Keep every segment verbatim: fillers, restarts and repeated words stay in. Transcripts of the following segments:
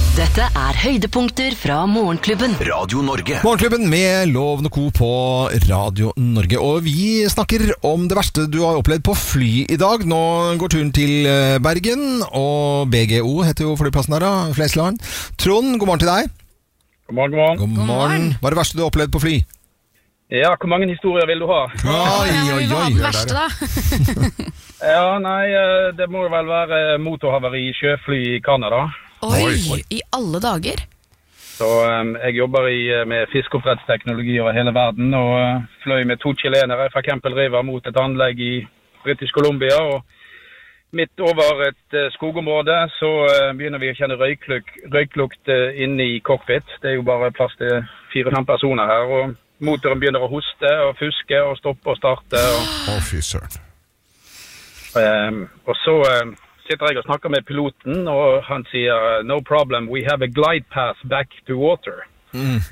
Dette er høydepunkter fra Morgenklubben. Radio Norge. Morgenklubben med Loven og Co på Radio Norge. Og vi snakker om det verste du har opplevd på fly i dag. Nå går turen til Bergen, og B G O heter jo flyplassen her da, Flesland. Trond, god morgen til deg. God morgen, god morgen. God morgen. Hva er det verste du har opplevd på fly? Ja, hvor mange historier vil du ha? Oi, oi, oi. Hva er det verste da? Ja, nei, det må vel være motorhavari i sjøfly i Canada. Oi, Oi, i alle dager. Så um, jeg jobber i, med fiskeoppdrettsteknologi over hele verden, og uh, fløy med to chilenere fra Campbell River mot et anlegg i British Columbia, og midt over et uh, skogområde så uh, begynner vi å kjenne røyklukt, røyklukt uh, inne i cockpit. Det er jo bare plass til fire-fem personer her, og motoren begynner å hoste og fuske og stoppe og starte. Å, oh, fy søren. Um, og så... Um, sitter jeg og snakker med piloten, og han sier no problem, we have a glide path back to water. Mm.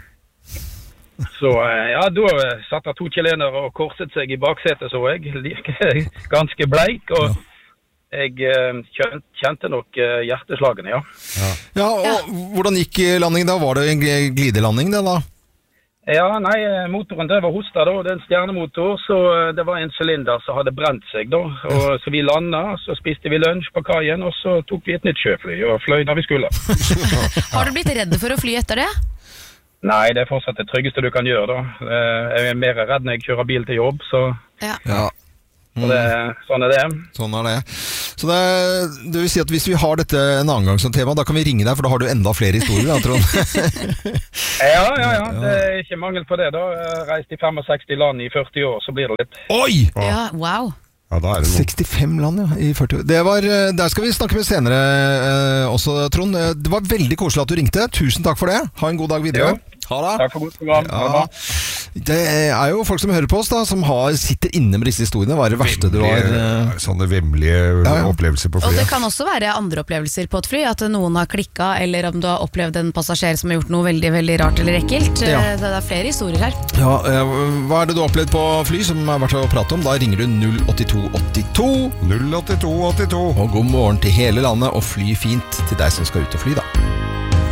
Så ja, da satt det to chilenere og korset seg i baksetet, så jeg, ganske bleik, og jeg kjente nok hjerteslagene, ja. Ja, ja og hvordan gikk landingen da? Var det en glidelanding det da? Ja, nei, motoren det var hosta da, det er en stjernemotor, så det var en cylinder som hadde brent seg da, og så vi landet, så spiste vi lunsj på kajen, og så tok vi et nytt sjøfly og fløy der vi skulle. Har du blitt redd for å fly etter det? Nei, det er fortsatt det tryggeste du kan gjøre da. Jeg er mer redd når jeg kjører bil til jobb, så... Ja. Ja. Så det, sånn er det. Sånn er det. Så det, det vil si at hvis vi har dette en annen gang som tema, da kan vi ringe deg, for da har du enda flere historier, da, Trond. ja, ja, ja. Det er ikke mangel på det da. Jeg har reist i sekstifem land i førti år, så blir det litt. Oi! Ja, wow. Ja, da er det noe. sekstifem land, ja, i førti år. Det var, der skal vi snakke med senere eh, også, Trond. Det var veldig koselig at du ringte. Tusen takk for det. Ha en god dag videre. Jo. Ha det. Takk for godt program. Ja. Det er jo folk som hører på oss da, som har, sitter inne med disse historiene. Hva er det verste du har? Uh... Sånne vemmelige ja, ja. opplevelser på flyet. Og det kan også være andre opplevelser på et fly, at noen har klikket, eller om du har opplevd en passasjer som har gjort noe veldig, veldig rart eller ekkelt. Ja. Det er flere historier her. Ja, hva er det du har opplevd på fly som er verdt å prate om? Da ringer du null åtte to åtte to. null åtte to åtte to. Og god morgen til hele landet, og fly fint til deg som skal ut og fly da.